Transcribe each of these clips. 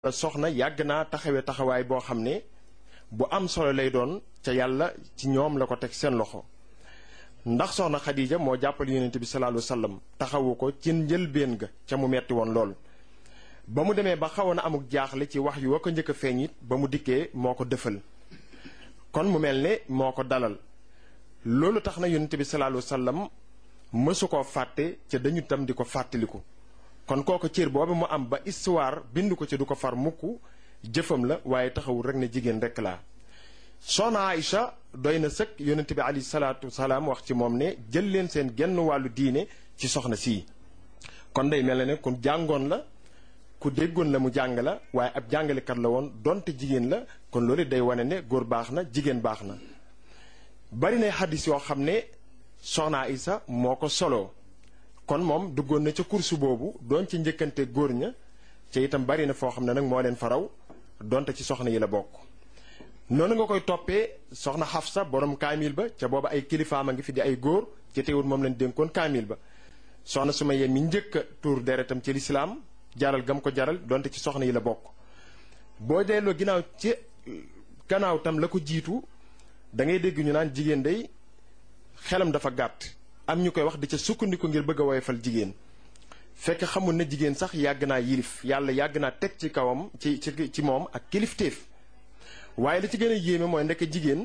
soxna yàgg naa taxawee taxawaay boo xam ne bu am solo lay doon ca yàlla ci ñoom la ko teg seen loxo ndax soxna Xadija moo jàppale yonent bi sallallahu alayhi wasallam taxawu ko ci njëlbéen ga ca mu metti woon lool ba mu demee ba xawoon a amuk jaaxle ci wax yu wa ko njëkk a feeñ it ba mu dikkee moo ko dëfal kon mu mel ne moo ko dalal loolu tax na yonent bi sallallahu alayhi wasallam mësu koo fàtte ca dañu tam di ko fàttaliku kon kooku cër boobu mu am ba histoire bind ko ci du ko far mukk jëfam la waaye taxawul rek ne jigéen rek laa soxna Aïcha doy na sëkk yonent bi alayhi salaatu wasalaam wax ci moom ne jël leen seen genn wàllu diine ci soxna sii kon day mel ne ku jàngoon la ku déggoon la mu jàng la waaye ab jàngalekat la woon donte jigéen la kon loolu day wane ne góor baax na jigéen baax na bari na xadis yoo xam ne soxna Aïcha moo ko soloo kon moom duggoon na ca kursu boobu doon ci njëkkante góor ña ca itam bari na foo xam ne nag moo leen faraw donte ci soxna yi la bokk noonu nga koy toppee soxna Xafsa borom kaamil ba ca booba ay kilifaam a ngi fi di ay góor ci teewul moom lañ dénkoon kaamil ba soxna Sumayya mi njëkk a tuur deretam ci lislaam jaral gam ko jaral donte ci soxna yi la bokk boo delloo ginnaaw ci gannaaw tam la ko jiitu da ngay dégg ñu naan jigéen day xelam dafa gàtt am ñu koy wax di ca sukkandiku ngir bëgg a woyofal jigéen fekk xamul ne jigéen sax yàgg naa yilif yàlla yàgg naa teg ci kawam ci moom ak kilifteef waaye li ci gën a yéeme mooy ndekk jigéen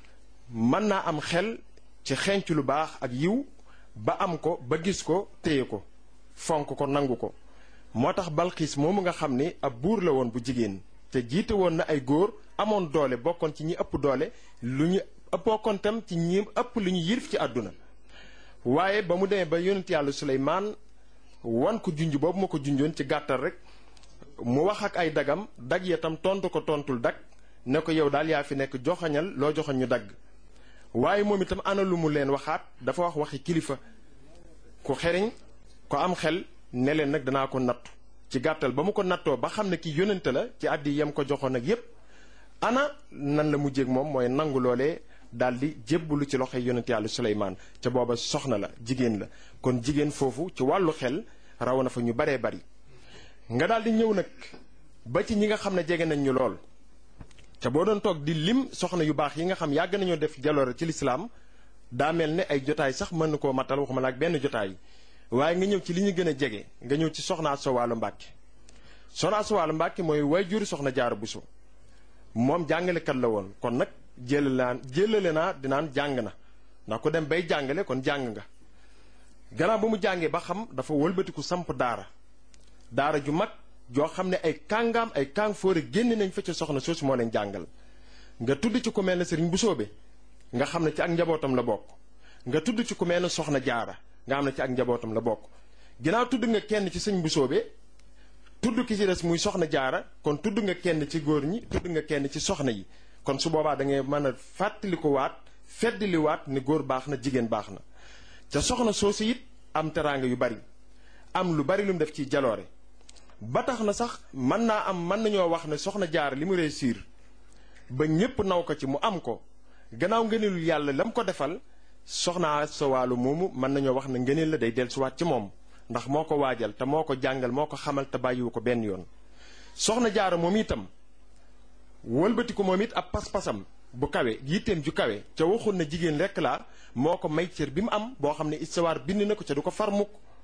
mën naa am xel ci xenc lu baax ak yiw ba am ko ba gis ko téye ko fonk ko nangu ko moo tax Balxiis moomu nga xam ne ab buur la woon bu jigéen te jiite woon na ay góor amoon doole bokkoon ci ñi ëpp doole lu ñu bokkoon tam ci ñi ëpp lu ñu yilif ci àdduna waaye ba mu demee ba yonent yàlla Suleymaan wan ko junj boobu ma ko junjoon ci gàttal rek mu wax ak ay dagam dag ya tam tontu ko tontul dag ne ko yow daal yaa fi nekk joxañal loo joxañ ñu dagg waaye moom itam ana lu mu leen waxaat dafa wax waxi kilifa ku xeriñ ko am xel ne leen nag danaa ko nattu ci gàttal ba mu ko nattoo ba xam ne ki yónnante la ci àddi yam ko joxoon ak yépp ana nan la mujjéeg moom mooy nangu loolee daldi jébbalu ci loxoy yonent yàlla Suleymaan ca booba soxna la jigéen la kon jigéen foofu ci wàllu xel raw na fa ñu baree bari nga daldi ñëw nag ba ci ñi nga xam ne jege nañ ñu lool ca boo doon toog di lim soxna yu baax yi nga xam yàgg nañoo def jaloore ci lislaam daa mel ne ay jotaay sax mën na koo matal waxuma la ak benn jotaay waaye nga ñëw ci li ñu gën a jege nga ñëw ci soxna Asta Walo Mbàkke soxna Asta Walo Mbàkke mooy waajur soxna Jaara Buso moom jàngalekat la woon kon nag jëlale naa dinaan jàng na ndax ku dem bay jàngale kon jàng nga gannaaw ba mu jàngee ba xam dafa wëlbatiku samp daara ju mag joo xam ne ay kàngaam ay kàng fóore génn nañ fa ca soxna soosu moo leen jàngal nga tudd ci ku mel ne sëriñ Busoobe nga xam ne ci ak njabootam la bokk nga tudd ci ku mel ne soxna Jaara nga xam ne ci ak njabootam la bokk ginnaaw tudd nga kenn ci sëriñ Busoobe tudd ki ci des muy soxna Jaara kon tudd nga kenn ci góor ñi tudd nga kenn ci soxna yi kon su boobaa da ngay mën a fàttalikuwaat feddliwaat ni góor baax na jigéen baax na ca soxna soosu it am teraanga yu bari am lu bari lu mu def ci jaloore ba tax na sax mën nañoo wax ne soxna Jaara li mu réussir ba ñépp naw ko ci mu am ko gannaaw ngëneelul yàlla la mu ko defal soxna Asta Walo moomu mën nañoo wax ne ngëneel la day dellusiwaat ci moom ndax moo ko waajal te moo ko jàngal moo ko xamal te bàyyiwu ko benn yoon soxna Jaara moom itam wëlbati ko moom it ab pas-pasam bu kawe yitteem ju kawe ca waxul na jigéen rekk laa moo ko may cër bi mu am boo xam ne histoire bind na ko ca du ko far mukk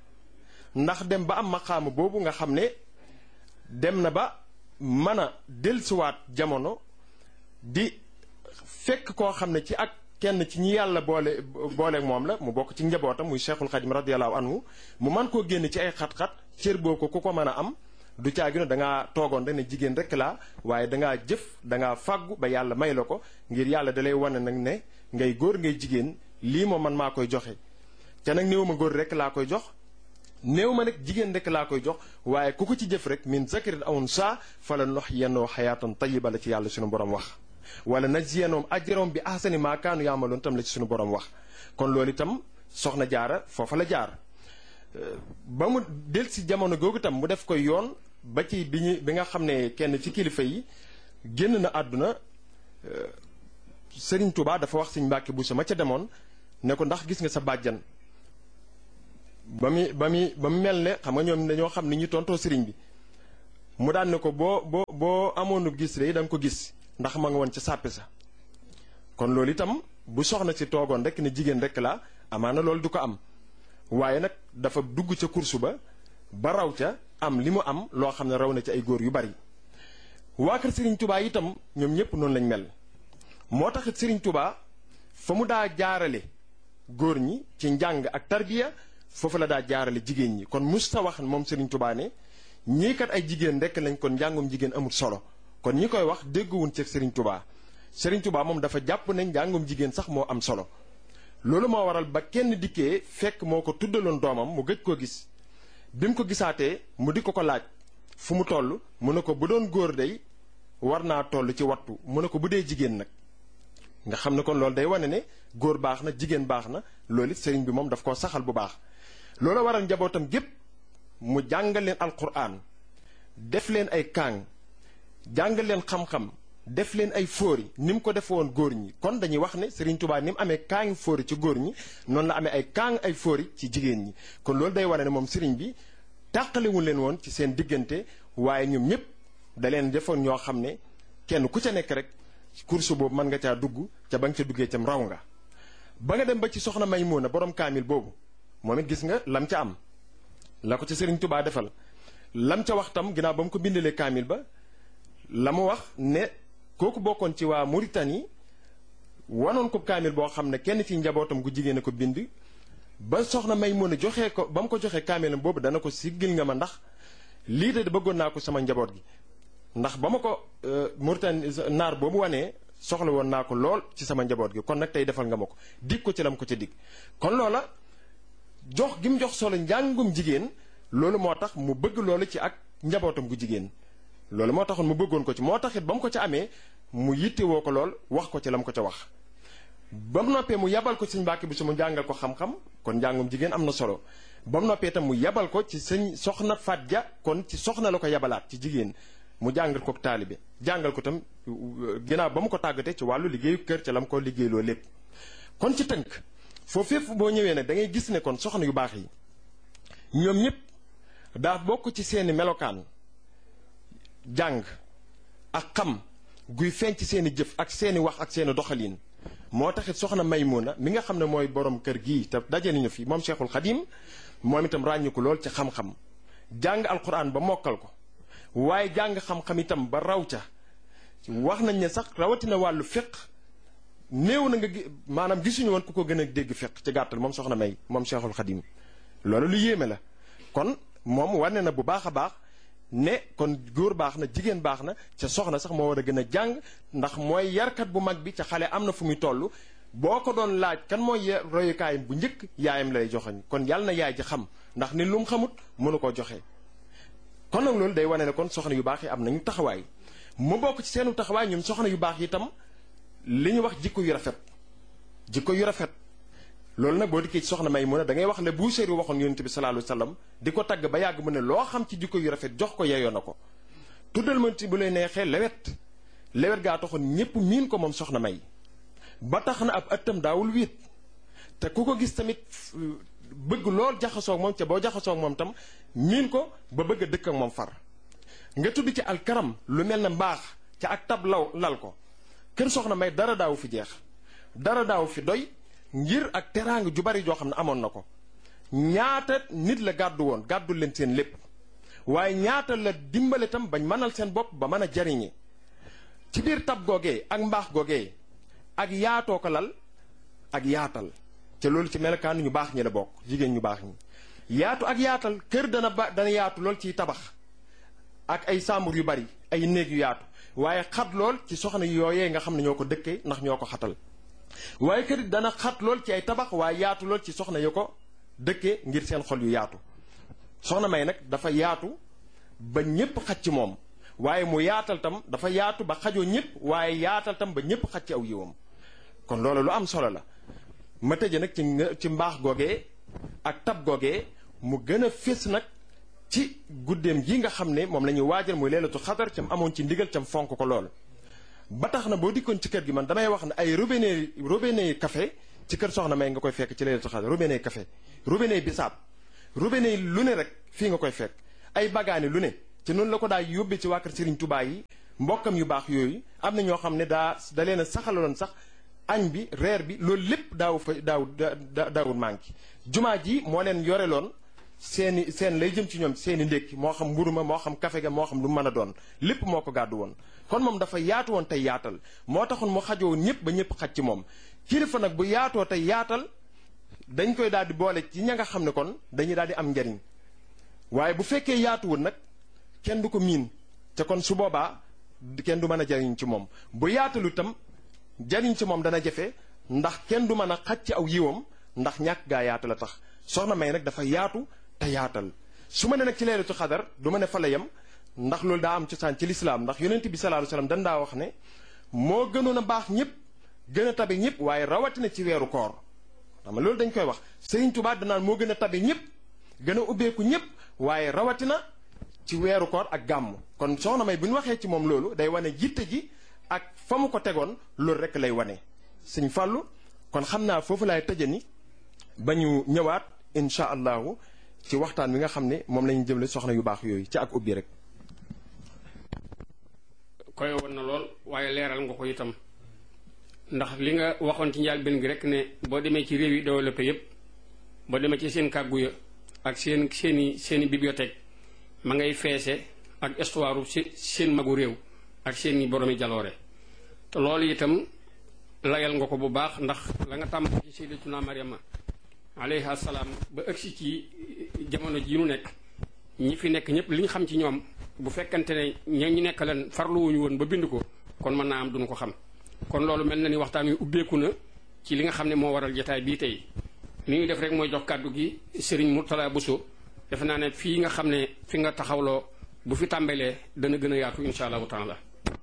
ndax dem ba am maqaama boobu nga xam ne dem na ba mën a dellusiwaat jamono di fekk koo xam ne ci ak kenn ci ñi yàlla booleeg moom la mu bokk ci njabootam muy Cheikhul Khadim radiyallahu anhu mu man koo génn ci ay xat-xat cër boo ko ku ko mën a am du caagi ne dangaa toogoon rek ne jigéen rek laa waaye dangaa jëf dangaa fàggu ba yàlla may la ko ngir yàlla dalay wane nag ne ngay góor ngay jigéen lii moom man maa koy joxe te nag néew ma góor rek laa koy jox néew ma nag jigéen rek laa koy jox waaye ku ko ci jëf rek min zakarin aw unsaa fala nuhyiyannahu hayaatan tayyiba la ci yàlla suñu borom wax wala najziyannahum ajrahum bi ahsani maa kaanu ya'maluun tam la ci suñu borom wax kon loolu itam soxna Jaara foofa la jaar ba mu del si jamono googu itam mu def koy yoon ba ci bi nga xam ne kenn ci kilifa yi génn na àdduna Sëriñ Tuubaa dafa wax Sëriñ Mbàkke Buso ma ca demoon ne ko ndax gis nga sa bàjjan ba mu mel ne xam nga ñoom dañoo xam ni ñu tontoo sëriñ bi mu daan ne ko boo amoonu gis rek da nga ko gis ndax ma nga woon ca sàppe sa. kon loolu itam bu soxna si toogoon rek ne jigéen rek la amaana loolu du ko am waaye nag dafa dugg ca kursu ba raw ca am li mu am loo xam ne raw na ci ay góor yu bari. waa kër Serigne Touba itam ñoom ñëpp noonu lañ mel moo taxit Serigne Touba fa mu daa jaarale góor ñi ci njàng ak tarbiya foofu la daa jaarale jigéen ñi kon musta wax moom Serigne Touba ne ñii kat ay jigéen rekk lañ kon njàngum jigéen amul solo kon ñi koy wax dégguwuñ ci Serigne Touba. Serigne Touba moom dafa jàpp ne njàngum jigéen sax moo am solo loolu moo waral ba kenn dikkee fekk moo ko tuddaloon doomam mu gëj koo gis bi mu ko gisaatee mu di ko laaj fu mu toll mu ne ko bu doon góor day war naa toll ci wattu mu ne ko bu dee jigéen nag nga xam ne kon loolu day wane ne góor baax na jigéen baax na loolu it sëriñ bi moom daf koo saxal bu baax. loolu waral njabootam gépp mu jàngal leen alquran def leen ay kaang jàngal leen xam-xam def leen ay fóori ni mu ko defe woon góor ñi kon dañuy wax ne Serigne Touba ni mu amee kaangi fóori ci góor ñi noonu la amee ay kaang ay fóori ci jigéen ñi kon loolu day wane ne moom Serigne bi tàqalewul leen woon ci seen diggante waaye ñoom ñëpp da leen defoon ñoo xam ne kenn ku ca nekk rek course boobu mën nga caa dugg ca ba nga ca duggee cam raw nga. ba nga dem ba ci soxna Maymuna borom kaamil boobu moom it gis nga lam ca am la ko ca Serigne Touba defal lam ca wax tam ginnaaw ba mu ko bindalee kaamil ba la mu wax ne. kooku bokkoon ci waa Mauritanie wanoon ko kaamil boo xam ne kenn ci njabootam gu jigéen a ko bind ba soxna Maymuna joxee ko ba mu ko joxee kaamilam boobu dana ko siggil nga ma ndax lii de bëggoon naa ko sama njaboot gi ndax ba ma ko Mauritanie naar boobu wanee soxla woon naa ko lool ci sama njaboot gi kon nag tey defal nga ma ko dig ko ci lam ko ca dig kon loola jox gi mu jox solo njàngum jigéen loolu moo tax mu bëgg loolu ci ak njabootam gu jigéen loolu moo taxoon mu bëggoon ko ci moo taxit ba mu ko ca amee mu yittewoo ko lool wax ko ci la mu ko ca wax ba mu noppee mu yabal ko ci sëñ Mbàkke Buso mu jàngal ko xam-xam kon njàngum jigéen am na solo ba mu noppee itam mu yabal ko ci sëñ soxna Faat Ja kon ci soxna la ko yabalaat ci jigéen mu jàngal ko taalibe jàngal ko tam ginnaaw ba mu ko tàggatee ci wàllu liggéeyu kër ca la mu ko liggéeyloo lépp kon ci tënk foofu fépp boo ñëwee nag da ngay gis ne kon soxna yu baax yi ñoom ñëpp daa bokk ci seeni melokaan jàng ak xam guy feeñ ci seeni jëf ak seeni wax ak seeni doxalin moo taxit soxna Maymuna mi nga xam ne mooy borom kër gii te daje nañu fi moom Cheikhul Khadim moom itam ràññiku lool ci xam-xam jàng alquran ba mokkal ko waaye jàng xam-xam itam ba raw ca wax nañ ne sax rawatina wàllu fiq néew na nga maanaam gisuñu woon ku ko gën a dégg fiq ci gàttal moom soxna May moom Cheikhul Khadim loolu lu yéeme la kon moom wane na bu baax a baax ne kon góor baax na jigéen baax na ca soxna sax moo war a gën a jàng ndax mooy yarkat bu mag bi ca xale am na fu muy toll boo ko doon laaj kan mooy royukaayam bu njëkk yaayam lay joxoñ kon yàlla na yaay ji xam ndax ni lu mu xamut mënu koo joxe. kon nag loolu day wane ne kon soxna yu baax yi am nañu taxawaay mu bokk ci seenu taxawaay ñoom soxna yu baax yi itam li ñu wax jikko yu rafet loolu nag boo dikkee ci soxna Maymuna da ngay wax le Buusiri waxoon yonent bi sallallahu alayhi wasallam di ko tagg ba yàgg mu ne loo xam ci jikko yu rafet jox ko yeyoo na ko tuddal ma ci bu lay neexee lewet gaa taxoon ñépp miin ko moom soxna May ba tax na ab ëttam daawul wéet te ku ko gis tamit bëgg lool jaxasoog moom ca boo jaxasoog moom tam miin ko ba bëgg a dëkk ak moom far nga tudd ci alkaram lu mel ne mbaax ca ak tab lal ko kër soxna May dara daawu fi jeex dara daawu fi doy ngir ak teraanga ju bari joo xam ne amoon na ko ñaata nit la gàddul leen seen lépp waaye ñaata la dimbale tam bañ mënal seen bopp ba mën a jariñe ci biir tab googee ak mbaax googee ak yaatoo ko lal ak yaatal te loolu ci melokaan ñu baax ñi la bokk jigéen ñu baax ñi yaatu ak yaatal kër dana yaatu lool ciy tabax ak ay sàmbur yu bari ay néeg yu yaatu waaye xat lool ci soxna yooyee nga xam ne ñoo ko dëkkee ndax ñoo ko xatal waaye kër it dana xat lool ci ay tabax waaye yaatu lool ci soxna yu ko dëkkee ngir seen xol yu yaatu soxna May nag dafa yaatu ba ñépp xaj ci moom waaye mu yaatal tam dafa yaatu ba xajoo ñépp waaye yaatal tam ba ñépp xaj ci aw yiwam kon loolu lu am solo la ma tëje nag ci mbaax googee ak tab googee mu gën a fés nag ci guddeem gi nga xam ne moom la ñuy waajal muy leelatu xadar cam amoon ci ndigal cam fonk ko lool ba tax na boo dikkoon ci kër gi man damay wax ne ay robinet café ci kër soxna May nga koy fekk ci leelatu xadar robinet café robinet bisaab robinet lu ne rek fii nga koy fekk ay bagaani lu ne ci noonu la ko daa yóbbee ci waa kër Serigne Touba yi mbokkam yu baax yooyu am na ñoo xam ne da leen a saxaloon sax añ bi reer bi loolu lépp daawul manqué jumaa ji moo leen yoreloon seen lay jëm ci ñoom seeni ndékki moo xam mburu ma moo xam kafe ga moo xam lu mën a doon lépp moo ko gàddu woon kon moom dafa yaatu woon tey yaatal moo taxoon mu xajoo ñëpp ba ñëpp xaj ci moom kilifa nag bu yaatoo tey yaatal dañ koy daal di boole ci ña nga xam ne kon dañuy daal di am njariñ waaye bu fekkee yaatuwul nag kenn du ko miin te kon su boobaa kenn du mën a jariñ ci moom bu yaatalu itam jariñ ci moom dana jafe ndax kenn du mën a xaj ci aw yiwam ndax ñàkk gaa yaatu la tax soxna May nag dafa yaatu te yaatal su ma ne nag ci leelatu xadar du ma ne fa la yem ndax loolu daa am cosaan ci lislaam ndax yonent bi sallallahu alayhi wasallam dan daa wax ne moo gënoon a baax ñëpp gën a tabe ñëpp waaye rawatina ci weeru koor xam nga loolu dañ koy wax Sëriñ Tuubaa danaan moo gën a tabe ñëpp gën a ubbeeku ñëpp waaye rawatina ci weeru koor ak gàmm kon soxna May bu ñu waxee ci moom loolu day wane jitte ji ak fa mu ko tegoon loolu rek lay wane Sëñ Fàllu kon xam naa foofu laay tëjani ba ñu ñëwaat incha allahu ci waxtaan wi nga xam ne moom la ñu jëmle soxna yu baax yooyu ci ak ubbi rek. koy woon na lool waaye leeral nga ko itam ndax li nga waxoon ci njëlbéen gi rek ne boo demee ci réew yi développé yépp boo demee ci seen kàggu ya ak seeni bibliothèque ma ngay feese ak histoire seen magu réew ak seeni boromi jaloore te loolu itam layal nga ko bu baax ndax la nga tàmm ci sayyidatuna Maryama alayha salaam ba ëgsi ci jamono ji nu nekk ñi fi nekk ñëpp li ñu xam ci ñoom bu fekkante ne ñu nekk leen farluwuñu woon ba bind ko kon mën naa am duñu ko xam kon loolu mel na ni waxtaan wi ubbeeku na ci li nga xam ne moo waral jotaay bii tey li ñuy def rek mooy jox kàddu gi Serigne Mourtala Bousso defe naa ne fii nga xam ne fi nga taxawloo bu fi tàmbalee dana gën a yaatu insha allahu taala.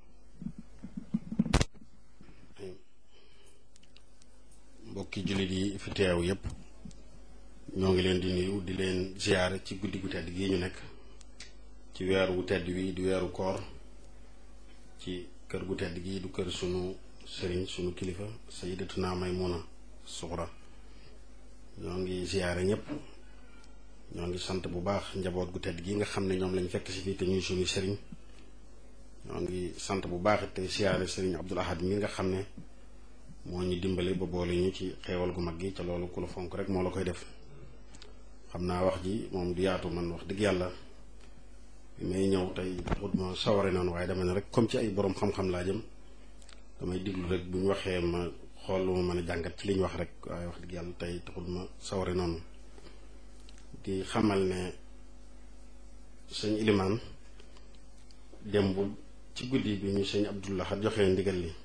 mbokki jullit yi fi teew yépp ñoo ngi leen di nuyu di leen ziyaare ci guddi gu tedd gii ñu nekk ci weer wu tedd wi di weeru koor ci kër gu tedd gii du kër sunu sëriñ sunu kilifa sayyidatuna Maymuna Suxra ñoo ngi ziyaare ñépp ñoo ngi sant bu baax njaboot gu tedd gi nga xam ne ñoom lañ fekk si fii te ñuy suñu sëriñ ñoo ngi sant bu baax te ziyaare sëriñ Abdul Ahad mi nga xam ne moo ñu dimbale ba boole ñu ci xeewal gu mag gi ca loolu ku la fonk rek moo la koy def xam naa wax ji moom du yaatu man wax dëgg yàlla bi may ñëw tey taxut ma saware noonu waaye dama ne rek comme ci ay boroom xam-xam laa jëm damay diglu rek bu ñu waxee ma xool lu ma mën a jàngat ci li ñu wax rek waaye wax dëgg yàlla tey taxut ma saware noonu di xamal ne sëñ Ilimaan démb ci guddi bi ñu sëñ Abdullah joxee ndigal li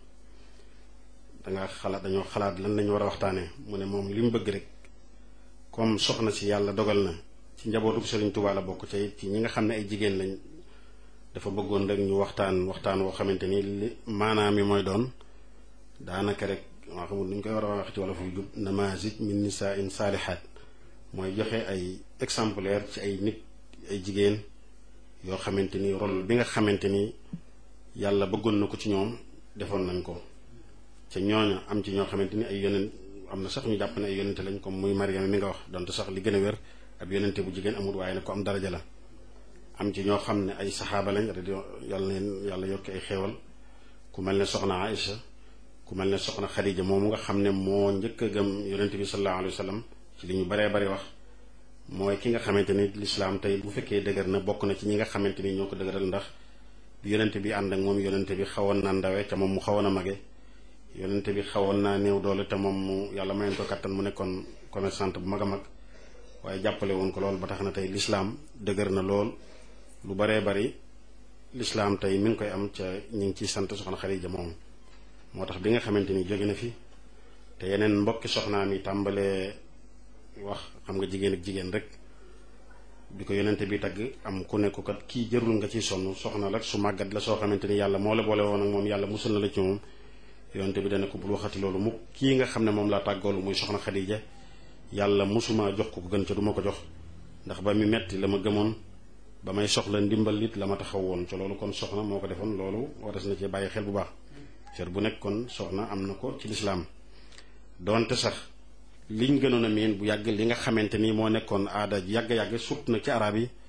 dañoo xalaat lan lañu war a waxtaanee mu ne moom li mu bëgg rek comme soxna si yàlla dogal na ci njabootu Serigne Touba la bokk ci ci ñi nga xam ne ay jigéen lañ dafa bëggoon rek ñu waxtaan woo xamante ni li maanaam mi mooy doon daanaka rek maa xamul nu ñu koy war a wax ci wala fu jub namazij min nisaa'in saalihaat mooy joxe ay exemplaire ci ay nit ay jigéen yoo xamante ni rôle bi nga xamante ni yàlla bëggoon na ko ci ñoom defoon nañ ko ca ñooña am ci ñoo xamante ni ay yonent am na sax ñu jàpp ne ay yonente lañ comme muy Mariama mi nga wax donte sax li gën a wér ab yonente bu jigéen amul waaye nag ko am daraja la am ci ñoo xam ne ay saxaaba lañ yàlla yokki ay xéewal ku mel ne soxna Aïcha ku mel ne soxna Xadija moomu nga xam ne moo njëkk a gëm yonente bi sallallahu alayhi wa sallam ci li ñu baree bari wax mooy ki nga xamante ni lislaam tey bu fekkee dëgër na bokk na ci ñi nga xamante ni ñoo ko dëgëral ndax bi yonente bi ànd ak moom yonente bi xawoon naa ndawe ca moom mu xawoon a mage yonente bi xawoon naa néew doole te moom mu yàlla mayoon ko kattan mu nekkoon commerçante bu mag a mag waaye jàppale woon ko lool ba tax na tey lislaam dëgër na lool lu baree bari lislaam tey mi ngi koy am ca ñu ngi ciy sant soxna Xadija moom moo tax bi nga xamante ni jóge na fi te yeneen mbokki soxnaam yi tàmbalee wax xam nga jigéen ak jigéen rek bi ko yonente bi tagg am ku nekk kat kii jërul nga ciy sonn soxna rek su màggat la soo xamante ni yàlla moo la boole woon ak moom yàlla musul na la ci moom yonente bi dana ko bul waxati loolu mukk kii nga xam ne moom laa tàggoolu muy soxna Xadija yàlla musuma jox ko gën ca du ma ko jox ndax ba mi metti la ma gëmoon ba may soxla ndimbal it la ma taxaw woon ca loolu kon soxna moo ko defoon loolu waras na cee bàyyi xel bu baax cër bu nekk kon soxna am na ko ci lislaam doonte sax liñ gënoon a miin bu yàgg li nga xamante ni moo nekkoon aada yàgg-yàgg surtout nag ci arab yi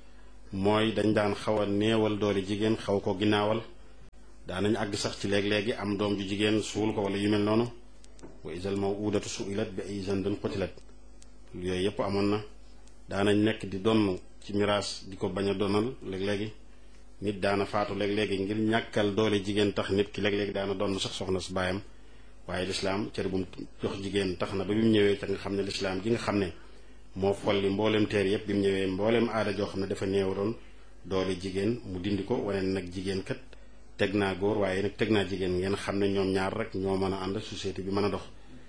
mooy dañ daan xaw a néewal doole jigéen xaw ko ginnaawal daanañ àgg sax ci léeg-léegi am doom ju jigéen suul ko wala yu mel noonu wa isal mawudatu suilat bi ay zanbin qutilat yooyu yëpp amoon na daanañ nekk di donn ci miraas di ko bañ a donal léeg-léegi nit daana faatu léeg-léegi ngir ñàkkal doole jigéen tax nit ki léeg-léegi daana donn sax soxna su baayam waaye lislaam cër bu mu jox jigéen tax na ba bi mu ñëwee te nga xam ne lislaam ji nga xam ne moo folli mboolem teer yëpp bi mu ñëwee mboolem aada joo xam ne dafa néewaroon doole jigéen mu dindi ko wane nag jigéen kat teg naa góor waaye nag teg naa jigéen ngeen xam ne ñoom ñaar rek ñoo mën a ànd société bi mën a dox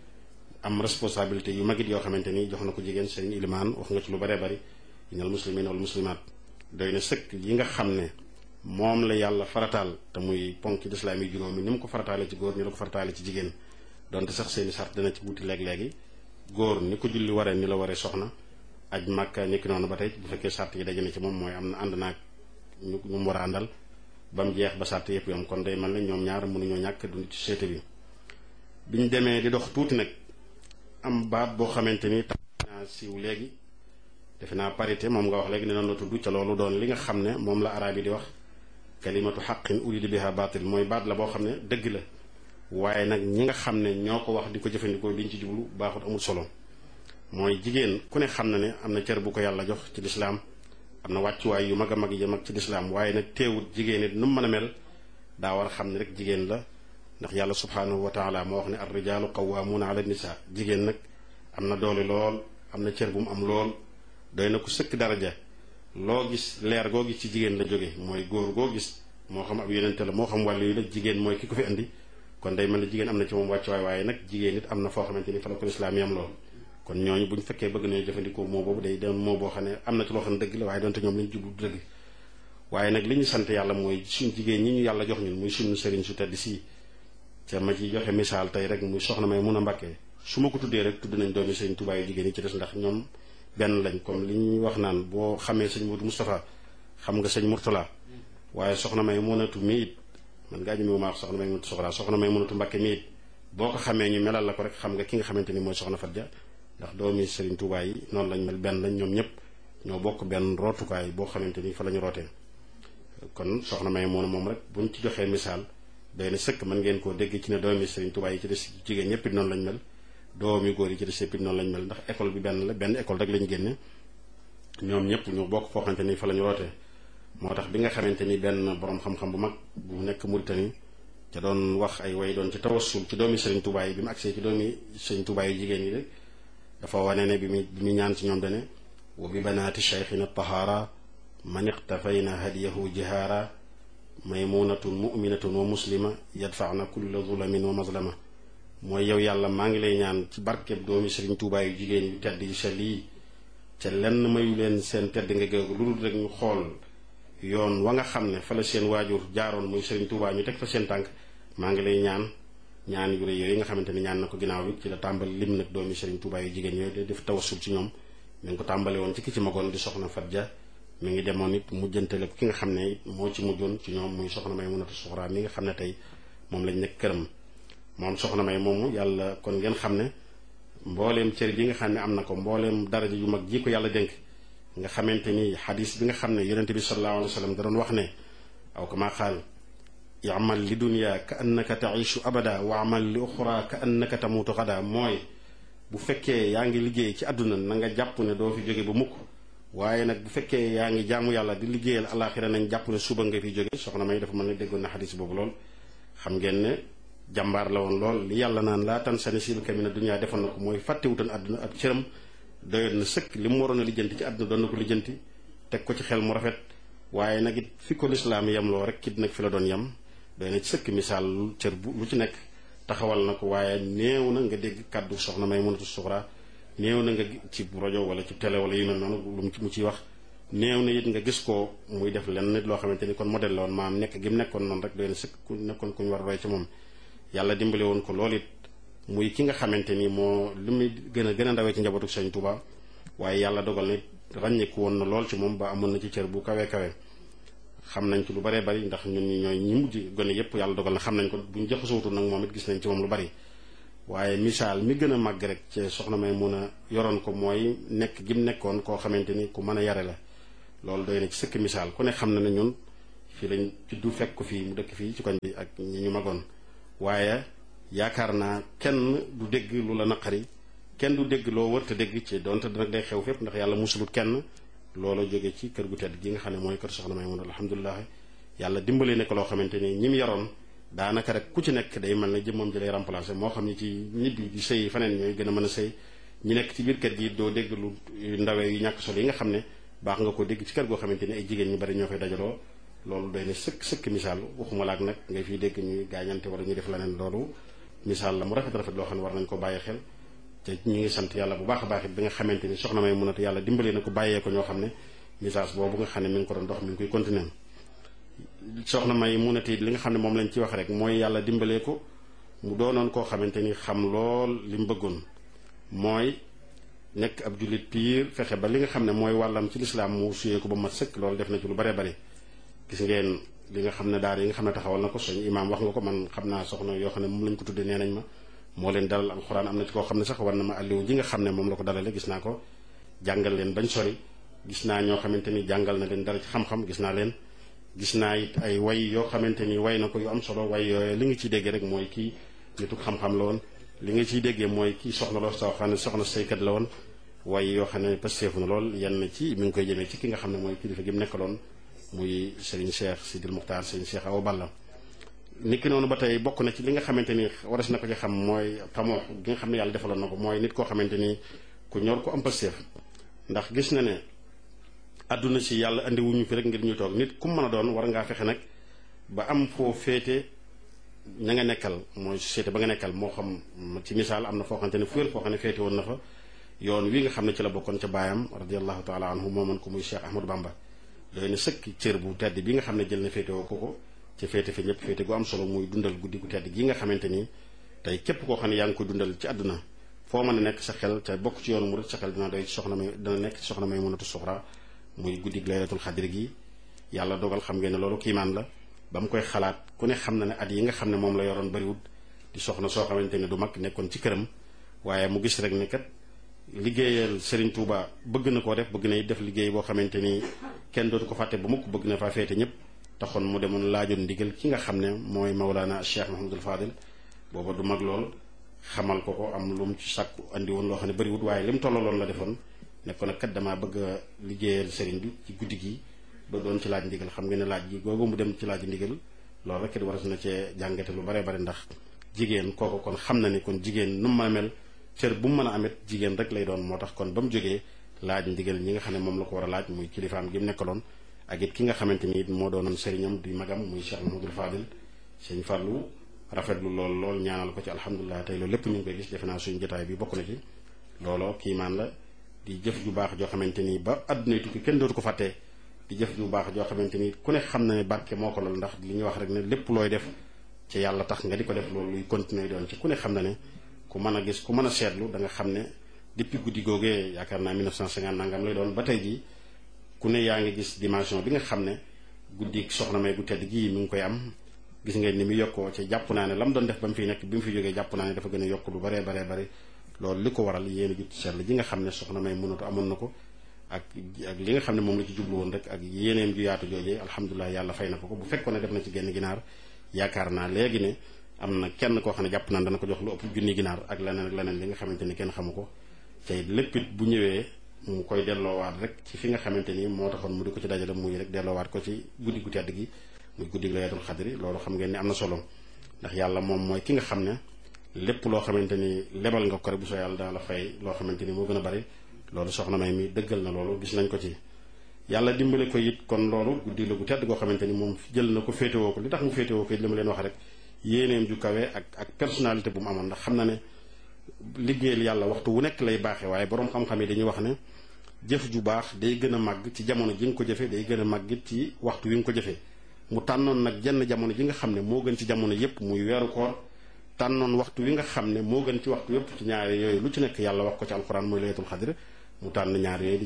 am responsabilité yu magit yoo xamante ni jox na ko jigéen sëriñ Ilimaan wax nga ci lu baree bari innal muslimina wal muslimaat doy na sëkk yi nga xam ne moom la yàlla farataal te muy ponk ci lislaam yi juróomi ni mu ko farataale ci góor ni la ko farataale ci jigéen donte sax seeni sart dana ci wuti léeg-léegi góor ni ko julli waree ni la waree soxna aj màkka nekki noonu ba tey bu fekkee sart yi daje na ci moom mooy am na ànd naag ñu mu war a àndal ba mu jeex ba sart yëpp yom kon day mel ne ñoom ñaar mënuñoo ñàkk dund ci société bi biñ demee di dox tuuti nag am baat boo xamante ni tax naa siiw léegi defe naa parité moom nga wax léegi ne noonu la tudd ca loolu doon li nga xam ne moom la araab yi di wax kalimatu xaqin urida biha baatil mooy baat la boo xam ne dëgg la waaye nag ñi nga xam ne ñoo ko wax di ko jëfandikoo liñ ci jublu baaxut amul solo mooy jigéen ku ne xam na ne am na cër bu ko yàlla jox ci lislaam am na wàccuwaay yu mag a mag yi mag ci lislaam waaye nag teewut jigéen it nu mu mën a mel daa war a xam ne rek jigéen la ndax yàlla subhaanahu wa taala moo wax ne ar rijaalu qawwaamuuna ala nisaa jigéen nag am na doole lool am na cër bu mu am lool doy na ko sëkk daraja loo gis leer goo gis ci jigéen la jóge mooy góor goo gis moo xam ab yonente la moo xam wàllu yu la jigéen mooy ki ko fi andi kon day mel ne jigéen am na ci moom wàccuwaay waaye nag jigéen it am na foo xamante ni fa la ko lislaam yam lool kon ñooñu bu ñu fekkee bëgg nañu jëfandikoo moo boobu day doon moo boo xam ne am na ci loo xam ne dëgg la waaye doonte ñoom li ñu jublu dëgg waaye nag li ñu sant yàlla mooy suñ jigéen ñi ñu yàlla jox ñun muy suñu sëriñ su tedd si ca ma ci joxe misaal tey rek muy soxna may mun a Mbàkke su ma ko tuddee rek tudd nañ doomi sëriñ Tuubaa yu jigéen yi ci des ndax ñoom benn lañ comme li ñuy wax naan boo xamee sëñ Modou Moustapha xam nga sëñ Mourtala waaye soxna may munatu mi it man ngaa ñëme ma wax soxna may munatu soxna may munatu Mbàkke mi it boo ko xamee ñu melal la ko rek xam nga ki nga xamante ni mooy soxna Fatia ndax doomi sëriñ Tuubaa yi noonu lañ mel benn lañ ñoom ñëpp ñoo bokk benn rootukaay boo xamante ni fa la ñu rootee kon soxna may moom rek buñ ci joxee misaal doy na sëkk mën ngeen koo dégg ci ne doomi sëriñ Tuubaa yi ci des jigéen ñëpp it noonu lañ mel doomi góor yi ci des yëpp it noonu lañ mel ndax école bi benn la benn école rek lañ génne ñoom ñëpp ñu bokk foo xamante ni fa la ñu rootee moo tax bi nga xamante ni benn borom xam-xam bu mag bu nekk Mauritanie ca doon wax ay way doon ci tawassul ci doomi sëriñ Tuubaa yi bi mu agsee ci doomi sëriñ Tuubaa yi jigéen yi rek dafa wane ne bi mu ñaan ci ñoom dane wa bi banaati cheikhina tahaara man iqtafayna hadiyahu jihaara maymunatun muminatun wa muslima yadfaana kulla zulamin wa mazlama mooy yow yàlla maa ngi lay ñaan ci barkeb doomi sëriñ Tuubaa yu jigéen yu tedd yu sell yi ca lenn mayu leen seen tedd nga géegu lu dul rek ñu xool yoon wa nga xam ne fa la seen waajur jaaroon muy sëriñ Tuubaa ñu teg fa seen tànk maa ngi lay ñaan yu rëy yooyu nga xamante ni ñaan na ko ginnaaw bi ci la tàmbali lim nag doomi sëriñ Tuubaa yu jigéen yooyu def tawassul ci ñoom mi ngi ko tàmbale woon ci ki ci magoon di soxna Fatia mi ngi demoon it mujjantale ki nga xam ne moo ci mujjoon ci ñoom muy soxna may munatu suxraa mi nga xam ne tey moom lañ nekk këram moom soxna may moomu yàlla kon ngeen xam ne mbooleem cër bi nga xam ne am na ko mbooleem daraja yu mag ji ko yàlla dénk nga xamante ni xadis bi nga xam ne yonente bi sallallahu alayhi wa sallam da doon wax ne aw kama qaal yamal li dunya ka annaka taishu abada wa amal li uxra ka annaka tamutu xada mooy bu fekkee yaa ngi liggéey ci àdduna na nga jàpp ne doo fi jóge ba mukk waaye nag bu fekkee yaa ngi jaamu yàlla di liggéeyal alaxira nañ jàpp ne suba nga fi jóge soxna may dafa mën ne déggoon na xadis boobu lool xam ngeen ne jàmbaar la woon lool li yàlla naan laa tan sa nasiibaka mina dunya defoon na ko mooy fàttewutoon àdduna ak cëram doyoon na sëkk li mu waroon a lijjanti ci àdduna doon na ko lijjanti teg ko ci xel mu rafet waaye nag it fi ko lislaam yem loo rek kit nag fi la doon yem doy na ci sëkk misaal cër bu lu ci nekk taxawal na ko waaye néew na nga dégg kàddu soxna may munatu suxraa néew na nga ci rajo wala ci télé wala yu mel noonu lu mu ciy wax néew na it nga gis ko muy def lenn nit loo xamante ni kon modèle la woon maam nekk gi mu nekkoon noonu rek doy na sëkk ku nekkoon ku ñu war a roy ci moom yàlla dimbale woon ko loolu it muy ki nga xamante ni moo li muy gën a ndawee ci njabootu Sëriñ Tuubaa waaye yàlla dogal na ràññeeku woon na lool ci moom ba amoon na ci cër bu kawe xam nañ ci lu baree bari ndax ñun ñi ñooy ñi mujj gone yépp yàlla dogal na xam nañ ko buñ jaxasootul nag moom it gis nañ ci moom lu bari waaye misaal mi gën a màgg rek ci soxna may mun a yoroon ko mooy nekk gi mu nekkoon koo xamante ni ku mën a yare la loolu doy na ci sëkk misaal ku ne xam na ne ñun fii lañ juddu fekk ko fii mu dëkk fii ci koñ bi ak ñi ñu magoon waaye yaakaar naa kenn du dégg lu la naqari kenn du dégg loo wër te dégg ci donte nag day xew fépp ndax yàlla musulut kenn loolu jóge ci kër gu tedd gi nga xam ne mooy kër soxna Maymuna alhamdulilah yàlla dimbali ne ko loo xamante ni ñi mu yaroon daanaka rek ku ci nekk day mel ne jëmmam ji lay remplacer moo xam ni ci ñibbi di sëy faneen ñooy gën a mën a sëy ñi nekk ci biir kër gi doo dégg lu ndawee yu ñàkk solo yi nga xam ne baax nga ko dégg ci kër goo xamante ni ay jigéen ñu bari ñoo fay dajaloo loolu doy na sëkk misaal waxuma laak nag ngay fiy dégg ñuy gaañante wala ñuy def leneen loolu misaal la mu rafet loo xam ne war nañ ko bàyyi xel te ñu ngi sant yàlla bu baax a baax it bi nga xamante ni soxna may munatu yàlla dimbali na ko bàyyee ko ñoo xam ne message boobu nga xam ne mi ngi ko doon dox mi ngi koy continuer soxna may munatu li nga xam ne moom lañ ci wax rek mooy yàlla dimbalee ko mu doonoon koo xamante ni xam lool li mu bëggoon mooy nekk ab jullit piir fexe ba li nga xam ne mooy wàllam ci lislaam mu suyee ko ba mat sëkk loolu def na ci lu bare bare gis ngeen li nga xam ne daara yi nga xam ne taxawal na ko suñu imaam wax nga ko man xam naa soxna yoo xam ne moom lañ ko tuddee nee nañ ma moo leen dalal alxuraan am na ci koo xam ne sax war na ma alliwu ji nga xam ne moom la ko dalale gis naa ko jàngal leen bañ sori gis naa ñoo xamante ni jàngal na leen dara ci xam-xam gis naa leen gis naa it ay way yoo xamante ni way na ko yu am solo way yooyu li nga ciy déggee rek mooy kii nitu xam-xam la woon li nga ciy déggee mooy kii soxna la soo xam ne soxna saykat la woon way yoo xam ne pasteefu na lool yenn ci mi ngi koy jëmee ci ki nga xam ne mooy kilifa gi mu nekkaloon muy Serigne Cheikh Sidil Muxtaar Serigne Cheikh Awa Balla nit ki noonu ba tey bokk na ci li nga xamante ni waras na ko ci xam mooy xamoo gi nga xam ne yàlla defaloon na ko mooy nit koo xamante ni ku ñor ko am pasteef ndax gis na ne àdduna si yàlla andi wuñu fi rek ngir ñu toog nit ku mën a doon war ngaa fexe nag ba am foo féete ña nga nekkal mooy société ba nga nekkal moo xam ci misaal am na foo xamante ne fuyal foo xam ne féete woon na fa yoon wi nga xam ne ci la bokkoon ca baayam radiallahu taala anhu moomoon ko muy Cheikh Ahmadou Bamba doy na sëkk cër bu tedd bi nga xam ne jël na féete woo ko ci féete fi ñëpp féete gu am solo muy dundal guddi gu tedd gi nga xamante ni tey képp koo xam ne yaa ngi koy dundal ci àdduna foo mën a nekk sa xel te bokk ci yoonu murid sa xel dina doy ci soxna may dina nekk ci soxna may mënatu suxra muy guddi laylatul xadri gi yàlla dogal xam ngeen ne loolu kiimaan la ba mu koy xalaat ku ne xam na ne at yi nga xam ne moom la yoroon bariwut di soxna soo xamante ne du mag nekkoon ci këram waaye mu gis rek ne kat liggéeyal Serigne Touba bëgg na koo def bëgg na def liggéey boo xamante ni kenn dootu ko fàtte ba mukk bëgg na faa féete ñëpp taxoon mu demoon laajoon ndigal ki nga xam ne mooy Mawlana Cheikh Mahamadul Fadil booba du mag lool xamal ko am lu mu ci sàkku andi woon loo xam ne bariwut waaye li mu tollaloon la defoon ne ko nag kat damaa bëgg a liggéeyal Serigne bi ci guddi gi ba doon ci laaj ndigal xam nga ne laaj gi googu mu dem ci laaj ndigal loolu rek it war na cee jàngate lu bare bare ndax jigéen kooku kon xam na ni kon jigéen nu mu mën a mel cër bu mu mën a amit jigéen rek lay doon moo tax kon ba mu jógee laaj ndigal ñi nga xam ne moom la ko war a laaj muy kilifaam gi mu nekkaloon ak it ki nga xamante ni moo doonoon sëriñam di magam muy Cheikh Mahamadul Fadil sëñ Fallou rafetlu lool ñaanal ko ci alhamdulilah tey loolu lépp ñu ngi koy gis defe naa suñu jotaay bi bokk na ci looloo kiimaan la di jëf ju baax joo xamante ni ba àdduna tukki kenn dootu ko fàttee di jëf ju baax joo xamante ni ku ne xam na ne barke moo ko lool ndax li ñuy wax rek ne lépp looy def ci yàlla tax nga di ko def loolu luy continuer doon ci ku ne xam na ne ku mën a gis ku mën a seetlu da nga xam ne depuis guddi googee yaakaar naa 1950 nangam lay doon ba tey jii ku ne yaa ngi gis dimension bi nga xam ne guddi soxna may bu tedd gii mi ngi koy am gis ngeen ni mu yokkoo ci jàpp naa ne la mu doon def ba mu fiy nekk bi mu fi jógee jàpp naa ne dafa gën a yokk lu baree loolu li ko waral yéen a jut seetlu ji nga xam ne soxna may mënatu amoon na ko ak li nga xam ne moom la ci jublu woon rek ak yéeneem ju yaatu joojee alhamdulilah yàlla fay na ko bu fekkoon ne def na ci genn ginaar yaakaar naa léegi ne am na kenn koo xam ne jàpp naa dana ko jox lu ëpp junni ginaar ak leneen li nga xamante ni kenn xamu ko tey lépp it bu ñëwee mu koy delloowaat rek ci fi nga xamante ni moo taxoon mu di ko ci dajale muy rek delloowaat ko ci guddi gu tedd gi muy guddi laylatul xadri loolu xam ngeen ni am na solo ndax yàlla moom mooy ki nga xam ne lépp loo xamante ni lebal nga ko rek bu soo yàlla dana la fay loo xamante ni moo gën a bari loolu soxna may mi dëggal na loolu gis nañ ko ci yàlla dimbale ko it kon loolu guddi la gu tedd goo xamante ni moom jël na ko féetewoo ko li tax mu féetewoo ko it li ma leen wax rek yéeneem ju kawe ak personnalité bu mu amoon ndax xam na ne liggéeyal yàlla waxtu wu nekk lay baaxee waaye boroom xam-xam yi dañuy wax ne jëf ju baax day gën a màgg ci jamono ji nga ko jëfee day gën a màgg it ci waxtu wi nga ko jëfee mu tànnoon nag jenn jamono ji nga xam ne moo gën ci jamono yépp muy weeru koor tànnoon waxtu wi nga xam ne moo gën ci waxtu yépp ci ñaari yooyu lu ci nekk yàlla wax ko ci alxuraan mooy laylatul xadr mu tànn ñaar yooyu di